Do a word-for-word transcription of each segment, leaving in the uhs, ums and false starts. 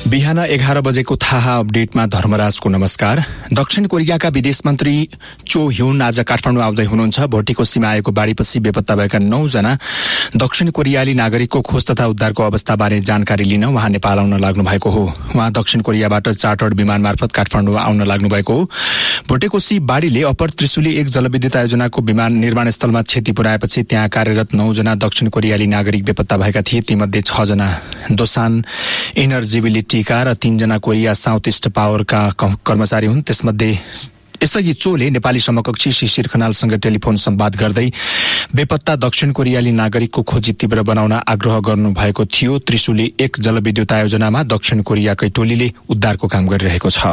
बिहान एघार बजेको थाहा अपडेटमा धर्मराजको नमस्कार। दक्षिण कोरियाका विदेश मन्त्री चो ह्युन आज काठमाडौँ आउँदै हुनुहुन्छ। भोटेको सीमा आएको बाढ़ीपछि बेपत्ता भएका नौ जना दक्षिण कोरियाली नागरिकको खोज तथा उद्धारको अवस्थाबारे जानकारी लिन उहाँ नेपाल आउन लाग्नु भएको हो। उहाँ दक्षिण कोरियाबाट चार्टर्ड विमान मार्फत काठमाडौँ आउन लाग्नु भएको हो। भोटेकोशी बाढ़ीले अप्पर त्रिशुली एक जलविद्युत आयोजनाको विमान निर्माण स्थलमा क्षति पुर्याएपछि त्यहाँ कार्यरत नौ जना दक्षिण कोरियाली नागरिक बेपत्ता भएका थिए। तीमध्ये छ जना दोसान इनर्जिबिलिटीका र तीनजना कोरिया साउथ इस्ट पावरका कर्मचारी हुन्। त्यसमध्ये यसअघि चोले नेपाली समकक्षी शिशिर खनालसँग टेलिफोन संवाद गर्दै बेपत्ता दक्षिण कोरियाली नागरिकको खोजी तीव्र बनाउन आग्रह गर्नुभएको थियो। त्रिशुली एक जलविद्युत आयोजनामा दक्षिण कोरियाकै टोलीले उद्धारको काम गरिरहेको छ।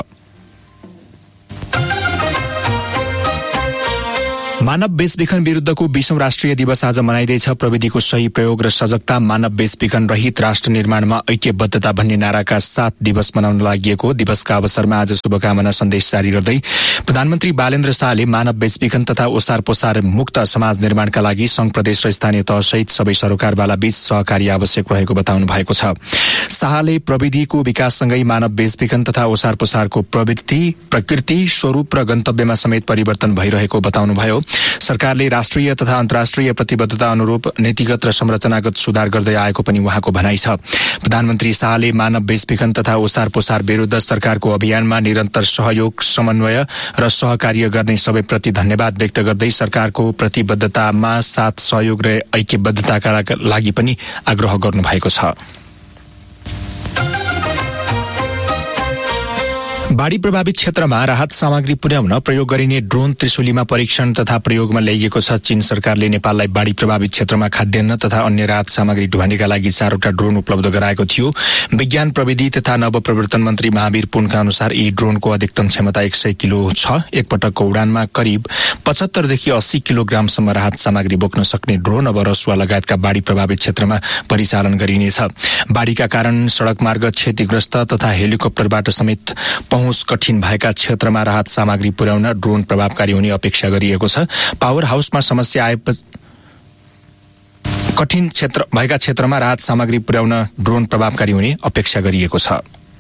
मानव बेचबिखन विरूद्धको बीसौं राष्ट्रिय दिवस आज मनाइँदैछ। प्रविधिको सही प्रयोग र सजगता, मानव बेचबिखन रहित राष्ट्र निर्माणमा ऐक्यबद्धता भन्ने नाराका साथ दिवस मनाउन लागि दिवसका अवसरमा आज शुभकामना सन्देश जारी गर्दै प्रधानमन्त्री बालेन्द्र शाहले मानव बेचबिखन तथा ओसार पोसार मुक्त समाज निर्माणका लागि संघ प्रदेश र स्थानीय तहसहित सबै सरकारवाला बीच सहकार्य आवश्यक रहेको बताउनु भएको छ। शाहले प्रविधिको विकाससँगै मानव बेचबिखन तथा ओसार पोसारको प्रवृत्ति, प्रकृति, स्वरूप र गन्तव्यमा समेत परिवर्तन भइरहेको बताउनुभयो। सरकारले राष्ट्रिय तथा अन्तर्राष्ट्रिय प्रतिबद्धता अनुरूप नीतिगत र संरचनागत सुधार गर्दै आएको पनि उहाँको भनाइ छ। प्रधानमन्त्री शाहले मानव बेचबिखन तथा ओसार पोसार विरूद्ध सरकारको अभियानमा निरन्तर सहयोग, समन्वय र सहकार्य गर्ने सबैप्रति धन्यवाद व्यक्त गर्दै सरकारको प्रतिबद्धतामा साथ सहयोग र ऐक्यबद्धताका लागि पनि आग्रह गर्नुभएको छ। बाढ़ी प्रभावित क्षेत्रमा राहत सामग्री पुर्याउन प्रयोग गरिने ड्रोन त्रिशुलीमा परीक्षण तथा प्रयोगमा ल्याइएको छ। चीन सरकारले नेपाललाई बाढ़ी प्रभावित क्षेत्रमा खाद्यान्न तथा अन्य राहत सामग्री ढुवानीका लागि चारवटा ड्रोन उपलब्ध गराएको थियो। विज्ञान प्रविधि तथा नवप्रवर्तन मन्त्री महावीर पुनका अनुसार यी ड्रोनको अधिकतम क्षमता एक सय किलो छ। एकपटकको उडानमा करिब पचहत्तरदेखि अस्सी किलोग्रामसम्म राहत सामग्री बोक्न सक्ने ड्रोन अब रसुवा लगायतका बाढ़ी प्रभावित क्षेत्रमा परिचालन गरिनेछ। बाढ़ीका कारण सड़क मार्ग क्षतिग्रस्त तथा हेलिकप्टरबाट समेत पहुँच कठिन भएका क्षेत्रमा राहत सामग्री पुर्याउन ड्रोन प्रभावकारी हुने अपेक्षा गरिएको छ। पावर हाउसमा समस्या आएपछि कठिन क्षेत्र भएका क्षेत्रमा राहत सामग्री पुर्याउन ड्रोन प्रभावकारी हुने अपेक्षा गरिएको छ।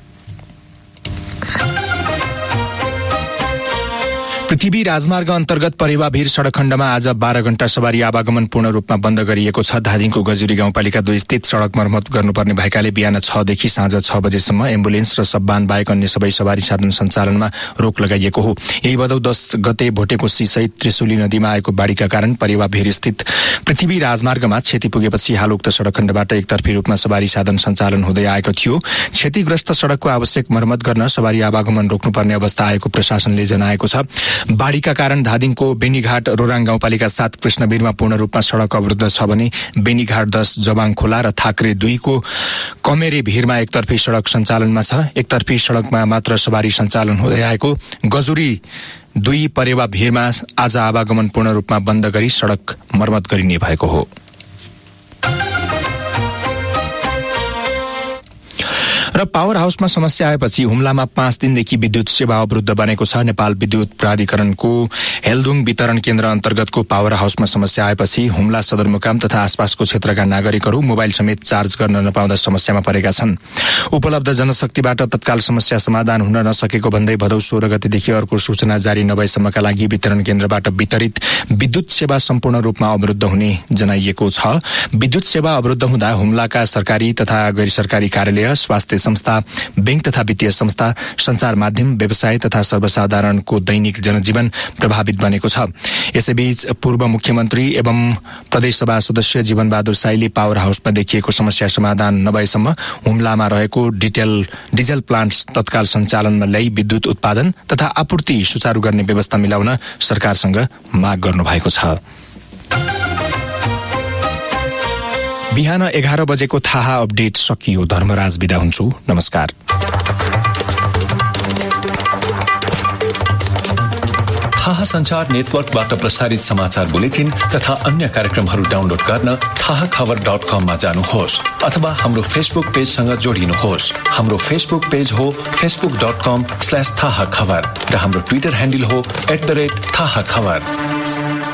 पृथ्वी राजमार्ग अन्तर्गत परेवाभिर सड़क खण्डमा आज बाह्र घण्टा सवारी आवागमन पूर्ण रूपमा बन्द गरिएको छ। धादिङको गजुरी गाउँपालिका दुई स्थित सड़क मर्मत गर्नुपर्ने भएकाले बिहान छदेखि साँझ छ बजेसम्म एम्बुलेन्स र सबवान बाहेक अन्य सबै सवारी साधन सञ्चालनमा रोक लगाइएको हो। यही भदौ दस गते भोटेकोशी सहित त्रिशुली नदीमा आएको बाढ़ीका कारण परेवाभिर स्थित पृथ्वी राजमार्गमा क्षति पुगेपछि हाल उक्त सड़क खण्डबाट एकतर्फी रूपमा सवारी साधन सञ्चालन हुँदै आएको थियो। क्षतिग्रस्त सड़कको आवश्यक मर्मत गर्न सवारी आवागमन रोक्नुपर्ने अवस्था आएको प्रशासनले जनाएको छ। बाढ़ीका कारण धादिङको बेनीघाट रोराङ गाउँपालिका सात कृष्णवीरमा पूर्ण रूपमा सड़क अवरुद्ध छ भने बेनीघाट दस जबाङ खोला र थाक्रे दुईको कमेरे भिरमा एकतर्फी सड़क सञ्चालनमा छ। एकतर्फी सड़कमा मात्र सवारी सञ्चालन हुँदै आएको गजुरी दुई परेवा भिरमा आज आवागमन पूर्ण रूपमा बन्द गरी सड़क मर्मत गरिने भएको हो। र पावर हाउसमा समस्या आएपछि हुम्लामा पाँच दिनदेखि विद्युत सेवा अवरुद्ध बनेको छ। नेपाल विद्युत प्राधिकरणको हेलदुङ वितरण केन्द्र अन्तर्गतको पावर हाउसमा समस्या आएपछि हुम्ला सदरमुकाम तथा आसपासको क्षेत्रका नागरिकहरू मोबाइल समेत चार्ज गर्न नपाउँदा समस्यामा परेका छन्। उपलब्ध जनशक्तिबाट तत्काल समस्या समाधान हुन नसकेको भन्दै भदौ सोह्र गतेदेखि अर्को सूचना जारी नभएसम्मका लागि वितरण केन्द्रबाट वितरित विद्युत सेवा सम्पूर्ण रूपमा अवरुद्ध हुने जनाइएको छ। विद्युत सेवा अवरुद्ध हुँदा हुम्लाका सरकारी तथा गैर सरकारी कार्यालय, स्वास्थ्य संस्था, बैंक तथा वित्तीय संस्था, संचार माध्यम, व्यवसाय तथा सर्वसाधारणको दैनिक जनजीवन प्रभावित बनेको छ। यसैबीच पूर्व मुख्यमन्त्री एवं प्रदेशसभा सदस्य जीवनबहादुर साईले पावर हाउसमा देखिएको समस्या समाधान नभएसम्म हुम्लामा रहेको डिटेल डिजल प्लान्ट तत्काल सञ्चालनमा ल्याई विद्युत उत्पादन तथा आपूर्ति सुचारू गर्ने व्यवस्था मिलाउन सरकारसँग माग गर्नुभएको छ। बिहान एघार बजेको थाहा अपडेट सकियो। धर्मराज बिदा हुन्छु। नमस्कार। थाहा संचार नेटवर्कबाट प्रसारित समाचार बुलेटिन तथा अन्य कार्यक्रमहरू डाउनलोड गर्न थाहा खबर डट कममा जानुहोस् अथवा हाम्रो फेसबुक पेजसँग जोडिनुहोस्। हाम्रो फेसबुक पेज हो फेसबुक डट कम स्ल्यास थाहा खबर र हाम्रो ट्विटर ह्यान्डल हो एट द रेट थाहा खबर।